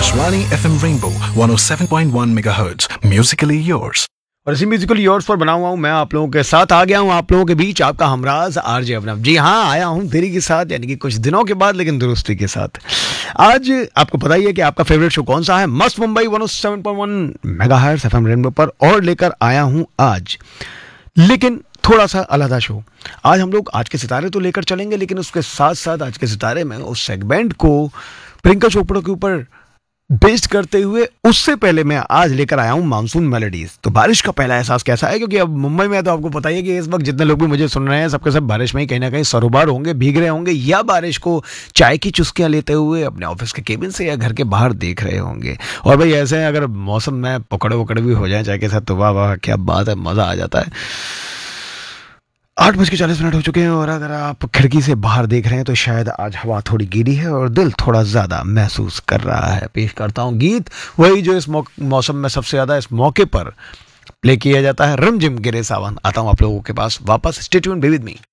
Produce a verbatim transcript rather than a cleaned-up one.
Akashvani F M Rainbow one oh seven point one megahertz. Musically yours. और इसी musical yours पर बना हुआ हूँ मैं आप लोगों के साथ आ गया हूँ आप लोगों के बीच आपका हमराज आरजे अवनव। जी हाँ, आया हूँ देरी के साथ, यानी कि कुछ दिनों के बाद, लेकिन दुरुस्ती के साथ। आज आपको पता ही है कि आपका फेवरेट शो कौन सा है। मस्त Mumbai one oh seven point one megahertz FM rainbow पर और लेकर आया हूँ आज, लेकिन थोड़ा सा अलग शो। आज हम लोग आज के सितारे तो लेकर चलेंगे, लेकिन उसके साथ साथ आज के सितारे में उस सेगमेंट को प्रियंका चोपड़ा के ऊपर बेस्ड करते हुए उससे पहले मैं आज लेकर आया हूं मानसून मेलोडीज। तो बारिश का पहला एहसास कैसा है, क्योंकि अब मुंबई में तो आपको पता ही है कि इस वक्त जितने लोग भी मुझे सुन रहे हैं सबके सब बारिश में ही कहीं ना कहीं सरोबार होंगे, भीग रहे होंगे, या बारिश को चाय की चुस्कियां लेते हुए अपने ऑफिस के केबिन से या घर के बाहर देख रहे होंगे। और भाई ऐसे हैं, अगर मौसम में पकड़े वकड़े भी हो जाए चाय के साथ तो वाह वाह क्या बात है, मजा आ जाता है। आठ बज के चालीस मिनट हो चुके हैं और अगर आप खिड़की से बाहर देख रहे हैं तो शायद आज हवा थोड़ी गीली है और दिल थोड़ा ज़्यादा महसूस कर रहा है। पेश करता हूँ गीत वही जो इस मौसम में सबसे ज़्यादा इस मौके पर प्ले किया जाता है, रिमझिम गिरे सावन। आता हूँ आप लोगों के पास वापस, stay tuned, be with me.